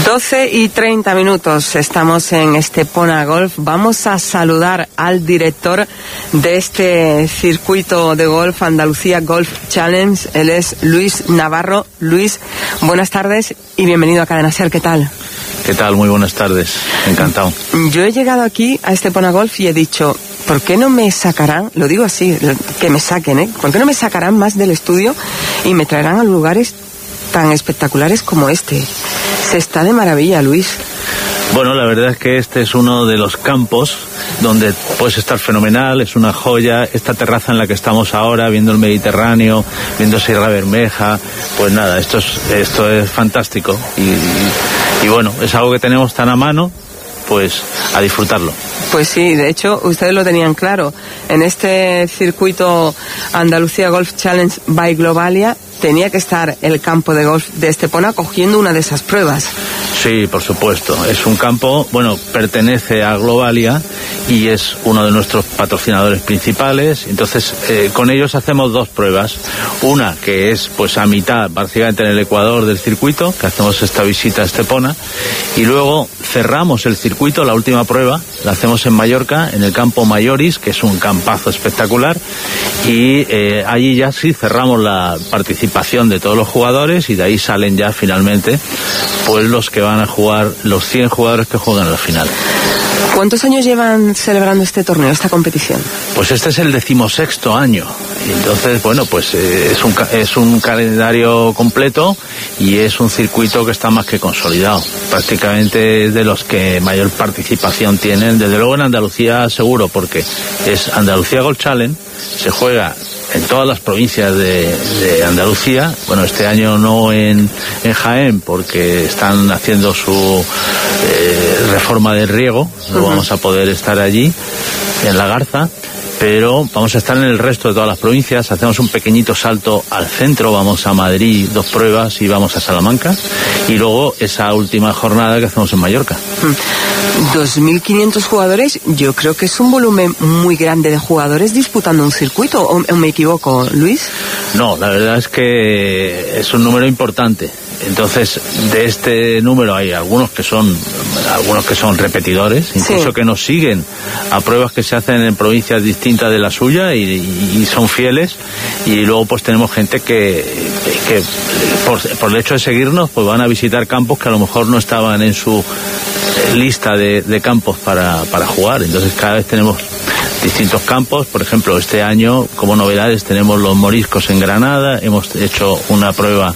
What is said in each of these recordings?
12:30, estamos en Estepona Golf. Vamos a saludar al director de este circuito de golf, Andalucía Golf Challenge. Él es Luis Navarro. Luis, buenas tardes y bienvenido a Cadena SER. ¿Qué tal? ¿Qué tal? Muy buenas tardes. Encantado. Yo he llegado aquí a Estepona Golf y he dicho, ¿por qué no me sacarán, lo digo así, que me saquen, ¿por qué no me sacarán más del estudio y me traerán a lugares tan espectaculares como este? Se está de maravilla, Luis. Bueno, la verdad es que este es uno de los campos donde puedes estar fenomenal, es una joya. Esta terraza en la que estamos ahora, viendo el Mediterráneo, viendo Sierra Bermeja, pues nada, esto es fantástico. Y bueno, es algo que tenemos tan a mano, pues a disfrutarlo. Pues sí, de hecho, ustedes lo tenían claro. En este circuito Andalucía Golf Challenge by Globalia tenía que estar el campo de golf de Estepona cogiendo una de esas pruebas. Sí, por supuesto. Es un campo, bueno, pertenece a Globalia y es uno de nuestros patrocinadores principales. Entonces, con ellos hacemos dos pruebas. Una que es pues a mitad, prácticamente en el ecuador del circuito, que hacemos esta visita a Estepona. Y luego cerramos el circuito, la última prueba, la hacemos en Mallorca, en el campo Mayoris, que es un campazo espectacular. Y allí ya sí cerramos la participación de todos los jugadores y de ahí salen ya finalmente pues los que van a jugar, los 100 jugadores que juegan a la final. ¿Cuántos años llevan celebrando este torneo, esta competición? Pues este es el 16º año. Entonces, bueno, pues es un calendario completo y es un circuito que está más que consolidado. Prácticamente es de los que mayor participación tienen. Desde luego en Andalucía seguro, porque es Andalucía Golf Challenge, se juega en todas las provincias de Andalucía. Bueno, este año no en Jaén, porque están haciendo su reforma de riego, no vamos a poder estar allí, en La Garza, pero vamos a estar en el resto de todas las provincias. Hacemos un pequeñito salto al centro, vamos a Madrid, 2 pruebas, y vamos a Salamanca, y luego esa última jornada que hacemos en Mallorca. 2.500 jugadores, yo creo que es un volumen muy grande de jugadores disputando un circuito, ¿o me equivoco, Luis? No, la verdad es que es un número importante. Entonces, de este número hay algunos que son repetidores, incluso sí, que nos siguen a pruebas que se hacen en provincias distintas de la suya y son fieles. Y luego pues tenemos gente que por el hecho de seguirnos pues van a visitar campos que a lo mejor no estaban en su lista de campos para jugar. Entonces cada vez tenemos distintos campos. Por ejemplo, este año como novedades tenemos los Moriscos en Granada, hemos hecho una prueba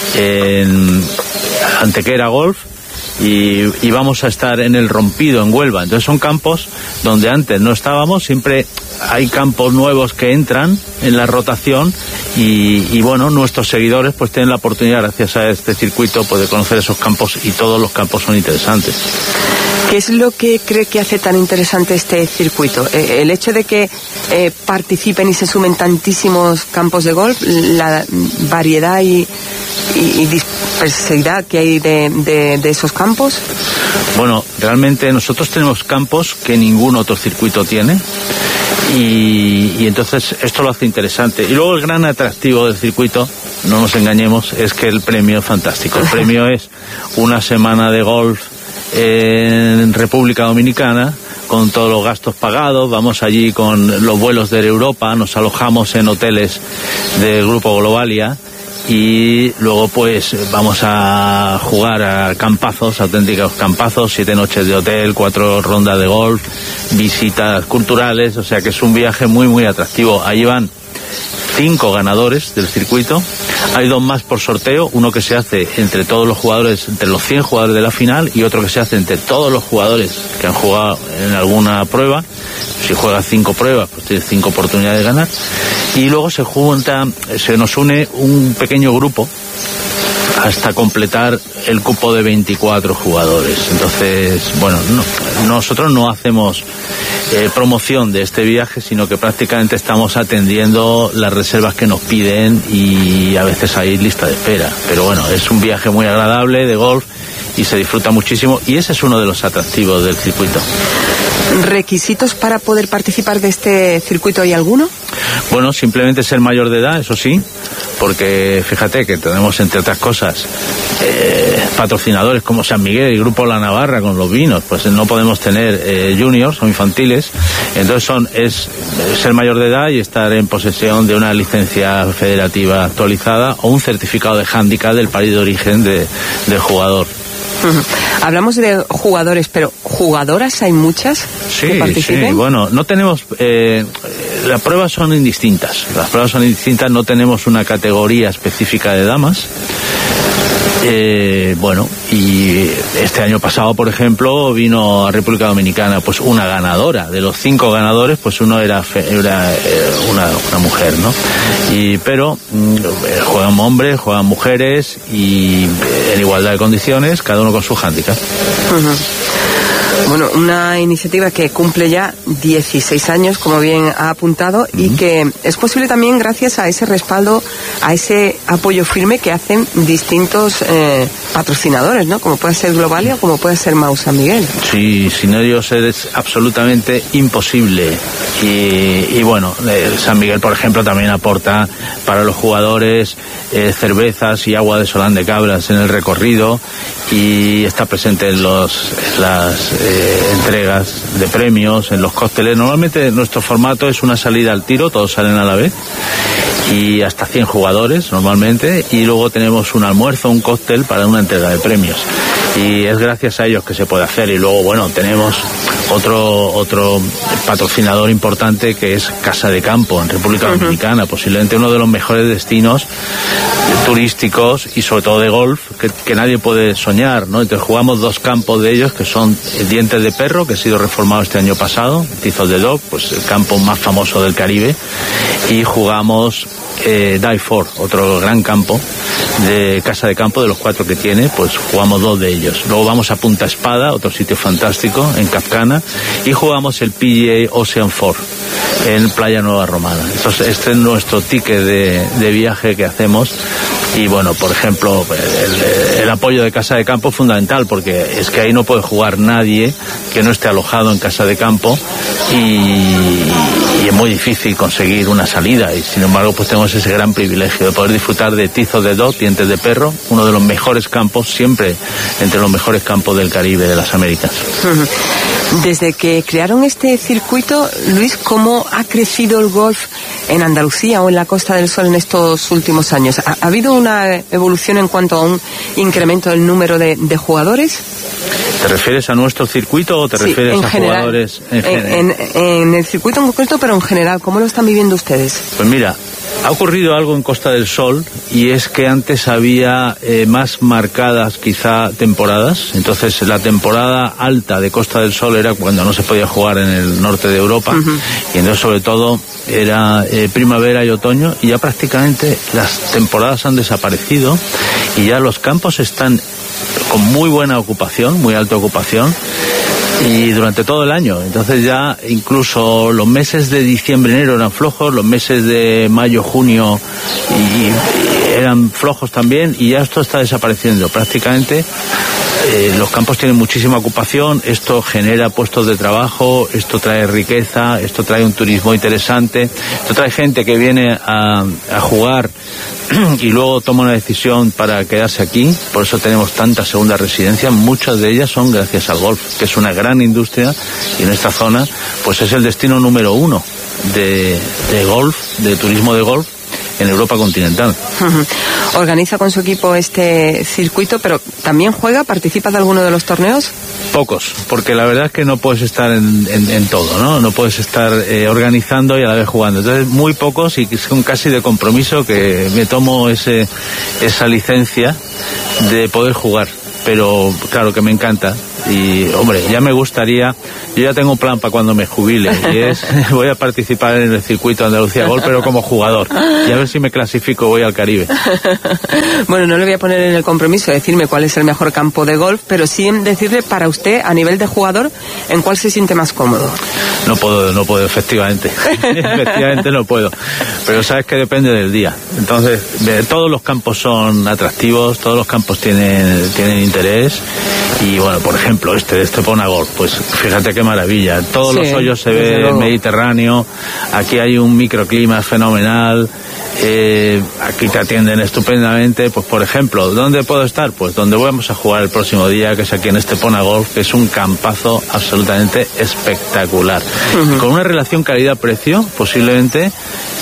en Antequera Golf y vamos a estar en el Rompido en Huelva. Entonces son campos donde antes no estábamos, siempre hay campos nuevos que entran en la rotación y bueno, nuestros seguidores pues tienen la oportunidad, gracias a este circuito, pues de conocer esos campos, y todos los campos son interesantes. ¿Qué es lo que cree que hace tan interesante este circuito? El hecho de que participen y se sumen tantísimos campos de golf, la variedad y dispersidad que hay de esos campos. Bueno, realmente nosotros tenemos campos que ningún otro circuito tiene y entonces esto lo hace interesante. Y luego el gran atractivo del circuito, no nos engañemos, es que el premio es fantástico. El premio es una semana de golf en República Dominicana, con todos los gastos pagados. Vamos allí con los vuelos de Europa, nos alojamos en hoteles del Grupo Globalia y luego pues vamos a jugar a campazos, auténticos campazos, 7 noches de hotel, 4 rondas de golf, visitas culturales, o sea que es un viaje muy muy atractivo. Ahí van 5 ganadores del circuito, hay 2 más por sorteo, uno que se hace entre todos los jugadores, entre los 100 jugadores de la final, y otro que se hace entre todos los jugadores que han jugado en alguna prueba. Si juegas 5 pruebas, pues tienes 5 oportunidades de ganar. Y luego se nos une un pequeño grupo hasta completar el cupo de 24 jugadores. Entonces, bueno, nosotros no hacemos promoción de este viaje, sino que prácticamente estamos atendiendo las reservas que nos piden y a veces hay lista de espera. Pero bueno, es un viaje muy agradable de golf y se disfruta muchísimo, y ese es uno de los atractivos del circuito. ¿Requisitos para poder participar de este circuito hay alguno? Bueno, simplemente ser mayor de edad, eso sí, porque fíjate que tenemos, entre otras cosas, patrocinadores como San Miguel y Grupo La Navarra con los vinos, pues no podemos tener juniors o infantiles, entonces es ser mayor de edad y estar en posesión de una licencia federativa actualizada o un certificado de hándicap del país de origen del jugador. Hablamos de jugadores, pero ¿jugadoras hay muchas que participen? Sí, bueno, no tenemos... las pruebas son indistintas. No tenemos una categoría específica de damas. Bueno, y este año pasado, por ejemplo, vino a República Dominicana pues una ganadora. De los 5 ganadores, pues uno era una mujer, ¿no? Pero juegan hombres, juegan mujeres y en igualdad de condiciones, cada uno con su hándicap. Bueno, una iniciativa que cumple ya 16 años, como bien ha apuntado, y que es posible también gracias a ese respaldo, a ese apoyo firme que hacen distintos patrocinadores, ¿no? Como puede ser Globalia o como puede ser Mau San Miguel. Sí, sin ellos es absolutamente imposible. Y bueno, San Miguel, por ejemplo, también aporta para los jugadores cervezas y agua de Solán de Cabras en el recorrido, y está presente en las entregas de premios, en los cócteles. Normalmente nuestro formato es una salida al tiro, todos salen a la vez, y hasta 100 jugadores normalmente, y luego tenemos un almuerzo, un cóctel para una entrega de premios, y es gracias a ellos que se puede hacer. Y luego, bueno, tenemos otro patrocinador importante, que es Casa de Campo en República Dominicana, posiblemente uno de los mejores destinos turísticos y sobre todo de golf que nadie puede soñar, ¿no? Entonces jugamos 2 campos de ellos, que son Dientes de Perro, que ha sido reformado este año pasado, Tizos de Dog, pues el campo más famoso del Caribe, y jugamos Die For, otro gran campo de Casa de Campo. De los 4 que tiene, pues jugamos 2 de ellos. Luego vamos a Punta Espada, otro sitio fantástico en Capcana, y jugamos el PGA Ocean 4 en Playa Nueva Romana. Entonces este es nuestro ticket de viaje que hacemos. Y bueno, por ejemplo, el apoyo de Casa de Campo es fundamental, porque es que ahí no puede jugar nadie que no esté alojado en Casa de Campo, y es muy difícil conseguir una salida, y sin embargo pues tenemos ese gran privilegio de poder disfrutar de Tizos de Dog, Dientes de Perro, uno de los mejores campos, siempre entre los mejores campos del Caribe, de las Américas. Desde que crearon este circuito, Luis, ¿cómo ha crecido el golf en Andalucía o en la Costa del Sol en estos últimos años? ¿Ha habido una evolución en cuanto a un incremento del número de jugadores? ¿Te refieres a nuestro circuito o te refieres a general, jugadores en general? En el circuito en concreto, pero en general, ¿cómo lo están viviendo ustedes? Pues mira, ha ocurrido algo en Costa del Sol, y es que antes había más marcadas quizá temporadas. Entonces la temporada alta de Costa del Sol era cuando no se podía jugar en el norte de Europa, y entonces sobre todo era primavera y otoño, y ya prácticamente las temporadas han desaparecido y ya los campos están con muy buena ocupación, muy alta ocupación, y durante todo el año. Entonces ya incluso los meses de diciembre, enero eran flojos, los meses de mayo, junio y eran flojos también, y ya esto está desapareciendo prácticamente. Los campos tienen muchísima ocupación, esto genera puestos de trabajo, esto trae riqueza, esto trae un turismo interesante, esto trae gente que viene a jugar y luego toma una decisión para quedarse aquí. Por eso tenemos tantas segundas residencias, muchas de ellas son gracias al golf, que es una gran industria, y en esta zona pues es el destino número 1 de golf, de turismo de golf en Europa continental. Organiza con su equipo este circuito, pero también participa de alguno de los torneos. Pocos, porque la verdad es que no puedes estar en todo, ¿no? No puedes estar organizando y a la vez jugando. Entonces, muy pocos, y son casi de compromiso que me tomo esa licencia de poder jugar. Pero claro que me encanta, y hombre, ya me gustaría, yo ya tengo un plan para cuando me jubile, y es voy a participar en el circuito Andalucía Golf, pero como jugador, y a ver si me clasifico, voy al Caribe. Bueno, no le voy a poner en el compromiso de decirme cuál es el mejor campo de golf, pero sí decirle para usted, a nivel de jugador, en cuál se siente más cómodo. No puedo, efectivamente. Efectivamente no puedo, pero sabes que depende del día. Entonces, todos los campos son atractivos, todos los campos tienen interés, y bueno, por ejemplo este Estepona Golf, pues fíjate qué maravilla, todos los hoyos se ve el Mediterráneo, aquí hay un microclima fenomenal, Aquí te atienden estupendamente. Pues por ejemplo, ¿dónde puedo estar? Pues donde vamos a jugar el próximo día, que es aquí en Estepona Golf, que es un campazo absolutamente espectacular, con una relación calidad-precio posiblemente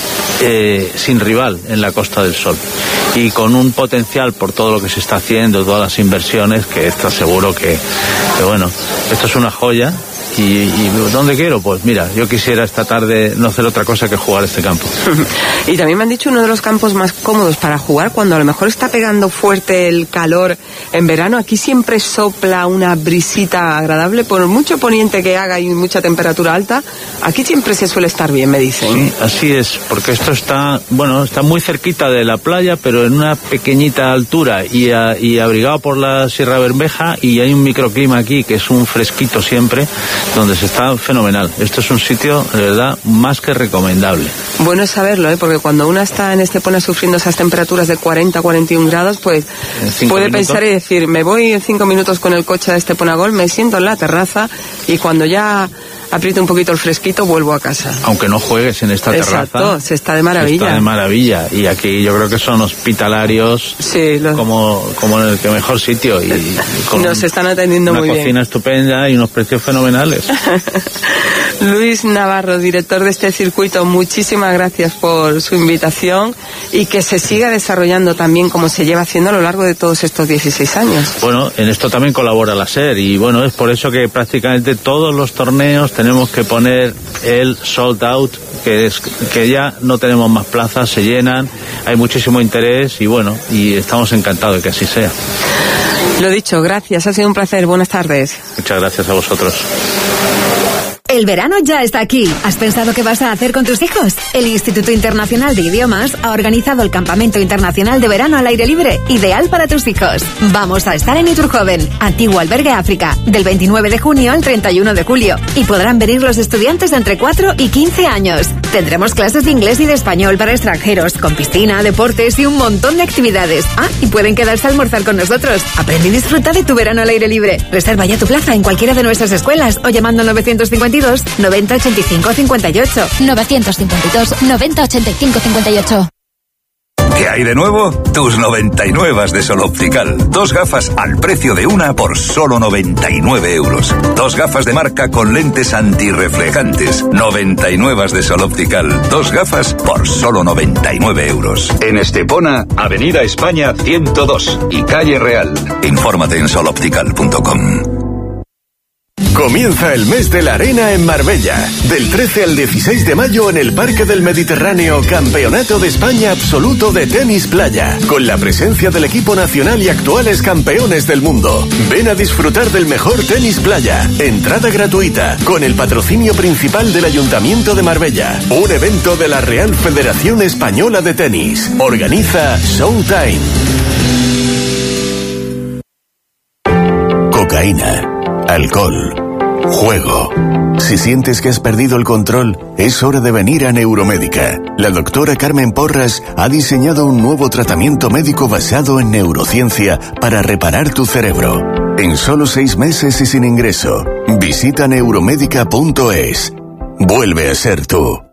sin rival en la Costa del Sol, y con un potencial por todo lo que se está haciendo, todas las inversiones, que está seguro que bueno, esto es una joya. ¿Y dónde quiero? Pues mira, yo quisiera esta tarde no hacer otra cosa que jugar este campo. Y también me han dicho uno de los campos más cómodos para jugar cuando a lo mejor está pegando fuerte el calor en verano. Aquí siempre sopla una brisita agradable, por mucho poniente que haga y mucha temperatura alta, aquí siempre se suele estar bien, me dicen. Sí, así es, porque esto está muy cerquita de la playa, pero en una pequeñita altura y abrigado por la Sierra Bermeja, y hay un microclima aquí que es un fresquito siempre, donde se está fenomenal. Esto es un sitio, de verdad, más que recomendable. Bueno es saberlo, porque cuando uno está en Estepona sufriendo esas temperaturas de 40, 41 grados, pues puede pensar y decir, me voy en 5 minutos con el coche a Estepona Golf, me siento en la terraza y cuando ya apriete un poquito el fresquito, vuelvo a casa. Aunque no juegues en esta terraza. Exacto, se está de maravilla. Se está de maravilla. Y aquí yo creo que son hospitalarios, sí, como en el que mejor sitio. Y con nos están atendiendo muy bien. Una cocina estupenda y unos precios fenomenales. Luis Navarro, director de este circuito, muchísimas gracias por su invitación y que se siga desarrollando también como se lleva haciendo a lo largo de todos estos 16 años. Bueno, en esto también colabora la SER y bueno, es por eso que prácticamente todos los torneos tenemos que poner el sold out, que ya no tenemos más plazas, se llenan, hay muchísimo interés y bueno, y estamos encantados de que así sea. Lo dicho, gracias, ha sido un placer, buenas tardes. Muchas gracias a vosotros. El verano ya está aquí. ¿Has pensado qué vas a hacer con tus hijos? El Instituto Internacional de Idiomas ha organizado el Campamento Internacional de Verano al Aire Libre, ideal para tus hijos. Vamos a estar en Iturjoven, antiguo albergue África, del 29 de junio al 31 de julio. Y podrán venir los estudiantes de entre 4 y 15 años. Tendremos clases de inglés y de español para extranjeros, con piscina, deportes y un montón de actividades. Y pueden quedarse a almorzar con nosotros. Aprende y disfruta de tu verano al aire libre. Reserva ya tu plaza en cualquiera de nuestras escuelas o llamando al 952 90 85 58. 952 90 85 58. ¿Qué hay de nuevo? Tus 99 de Sol Optical. 2 gafas al precio de una por solo 99 euros. 2 gafas de marca con lentes antirreflejantes. 99 de Sol Optical. 2 gafas por solo 99 euros. En Estepona, Avenida España 102 y Calle Real. Infórmate en soloptical.com. Comienza el mes de la arena en Marbella. Del 13 al 16 de mayo en el Parque del Mediterráneo, Campeonato de España Absoluto de Tenis Playa, con la presencia del equipo nacional y actuales campeones del mundo. Ven a disfrutar del mejor tenis playa. Entrada gratuita, con el patrocinio principal del Ayuntamiento de Marbella. Un evento de la Real Federación Española de Tenis. Organiza Showtime. Cocaína, alcohol, juego. Si sientes que has perdido el control, es hora de venir a Neuromédica. La doctora Carmen Porras ha diseñado un nuevo tratamiento médico basado en neurociencia para reparar tu cerebro. En solo 6 meses y sin ingreso. Visita neuromédica.es. Vuelve a ser tú.